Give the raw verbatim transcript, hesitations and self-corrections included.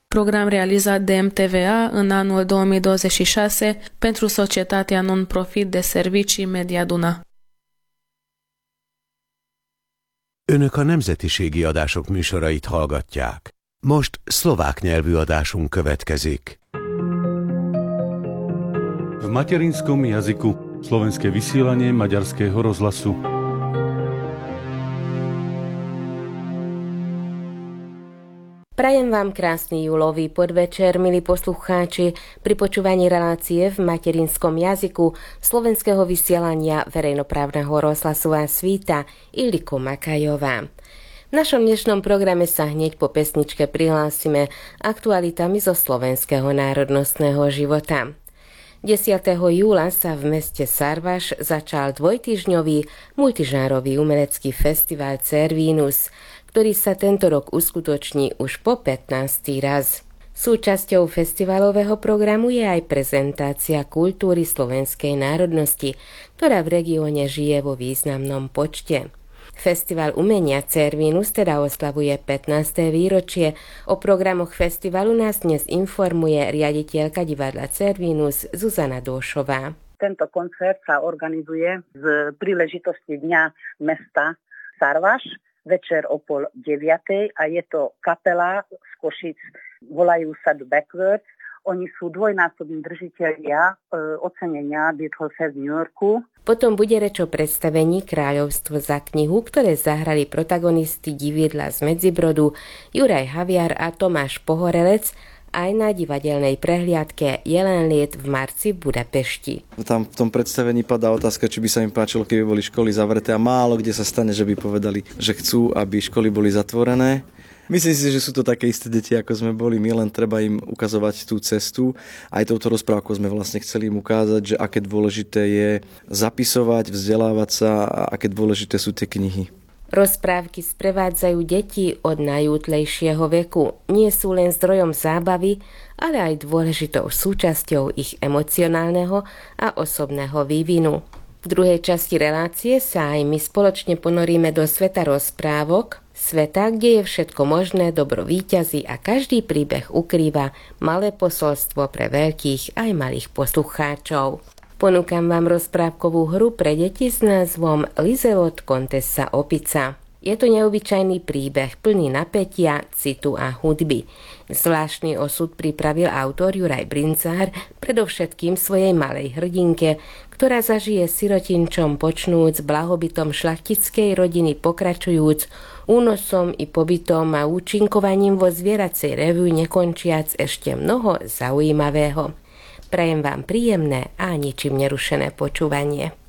program realizat de M T V A în anul două mii douăzeci și șase pentru societatea non-profit de servicii Media Duna. Önök a nemzetiségi adások műsorait hallgatják. Most szlovák nyelvű adásunk következik. V materinskom jazyku slovenské vysielanie Maďarského rozhlasu. Prajem vám krásny júlový podvečer, milí poslucháči, pri počúvaní relácie v materinskom jazyku slovenského vysielania verejnoprávneho rozhlasu vás víta Iliko Makajová. V našom dnešnom programe sa hneď po pesničke prihlásime aktualitami zo slovenského národnostného života. desiateho júla sa v meste Sarvaš začal dvojtýždňový multižánrový umelecký festival Cervinus, ktorý sa tento rok uskutoční už po pätnásty raz. Súčasťou festivalového programu je aj prezentácia kultúry slovenskej národnosti, ktorá v regióne žije vo významnom počte. Festival umenia Cervinus teda oslavuje pätnáste výročie. O programoch festivalu nás dnes informuje riaditeľka divadla Cervinus Zuzana Dóšová. Tento koncert sa organizuje z príležitosti Dňa mesta Sarvaš večer o pol deviatej a je to kapela z Košic, volajú sa The Backwards. Oni sú dvojnásobní držitelia e, ocenenia Beatles v New Yorku. Potom bude reč o predstavení Kráľovstvo za knihu, ktoré zahrali protagonisti diviedla z Medzibrodu Juraj Haviar a Tomáš Pohorelec aj na divadelnej prehliadke Jelen liet v marci v Budapešti. Tam v tom predstavení padá otázka, či by sa im páčilo, keby boli školy zavreté a málo kde sa stane, že by povedali, že chcú, aby školy boli zatvorené. Myslím si, že sú to také isté deti, ako sme boli. My len treba im ukazovať tú cestu. Aj touto rozprávkou sme vlastne chceli im ukázať, že aké dôležité je zapisovať, vzdelávať sa a aké dôležité sú tie knihy. Rozprávky sprevádzajú deti od najútlejšieho veku. Nie sú len zdrojom zábavy, ale aj dôležitou súčasťou ich emocionálneho a osobného vývinu. V druhej časti relácie sa aj my spoločne ponoríme do sveta rozprávok, sveta, kde je všetko možné, dobro víťazí a každý príbeh ukrýva malé posolstvo pre veľkých aj malých poslucháčov. Ponúkam vám rozprávkovú hru pre deti s názvom Lizelot Kontesa Opica. Je to neobyčajný príbeh plný napätia, citu a hudby. Zvláštny osud pripravil autor Juraj Brincár predovšetkým svojej malej hrdinke, ktorá zažije sirotinčom počnúc blahobytom šlachtickej rodiny pokračujúc únosom i pobytom a účinkovaním vo zvieracej reviu nekončiac ešte mnoho zaujímavého. Prajem vám príjemné a ničím nerušené počúvanie.